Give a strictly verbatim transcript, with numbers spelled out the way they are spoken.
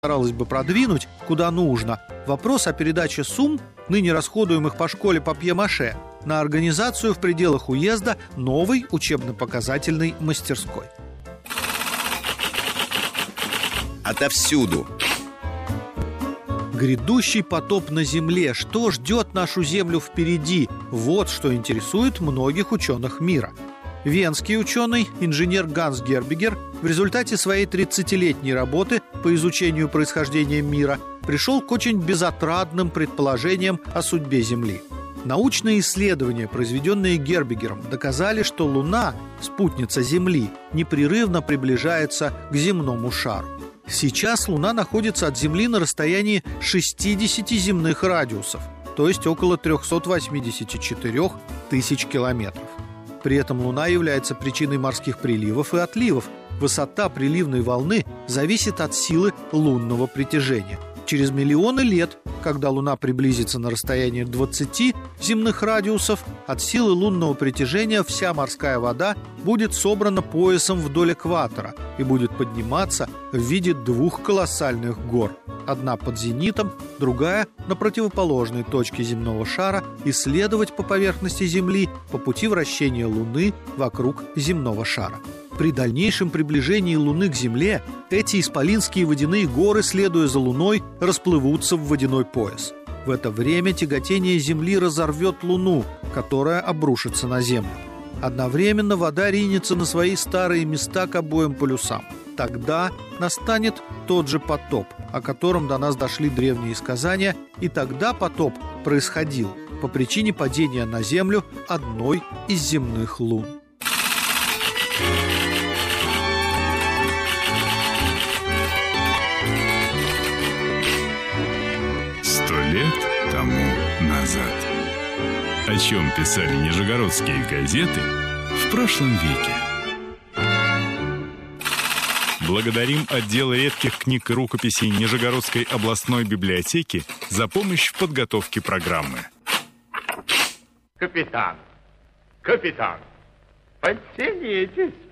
старалась бы продвинуть куда нужно вопрос о передаче сумм, ныне расходуемых по школе папье-маше, на организацию в пределах уезда новой учебно-показательной мастерской. Отовсюду. Грядущий потоп на Земле. Что ждет нашу Землю впереди? Вот что интересует многих ученых мира. Венский ученый, инженер Ганс Гербигер, в результате своей тридцатилетней работы по изучению происхождения мира пришел к очень безотрадным предположениям о судьбе Земли. Научные исследования, произведенные Гербигером, доказали, что Луна, спутница Земли, непрерывно приближается к земному шару. Сейчас Луна находится от Земли на расстоянии шестидесяти земных радиусов, то есть около триста восемьдесят четыре тысяч километров. При этом Луна является причиной морских приливов и отливов. Высота приливной волны зависит от силы лунного притяжения. Через миллионы лет, когда Луна приблизится на расстояние двадцати земных радиусов, от силы лунного притяжения вся морская вода будет собрана поясом вдоль экватора и будет подниматься в виде двух колоссальных гор. Одна под зенитом, другая на противоположной точке земного шара, и следовать по поверхности Земли по пути вращения Луны вокруг земного шара. При дальнейшем приближении Луны к Земле эти исполинские водяные горы, следуя за Луной, расплывутся в водяной пояс. В это время тяготение Земли разорвет Луну, которая обрушится на Землю. Одновременно вода ринется на свои старые места к обоим полюсам. Тогда настанет тот же потоп, о котором до нас дошли древние сказания, и тогда потоп происходил по причине падения на Землю одной из земных лун. Сто лет тому назад. О чем писали нижегородские газеты в прошлом веке. Благодарим отдел редких книг и рукописей Нижегородской областной библиотеки за помощь в подготовке программы. Капитан, капитан, подтянитесь.